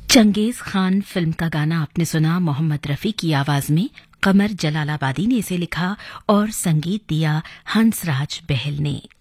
Genghis Khan film का गाना आपने सुना मोहम्मद रफी की आवाज में। कमर जलालाबादी ने इसे लिखा और संगीत दिया हंसराज बहल ने।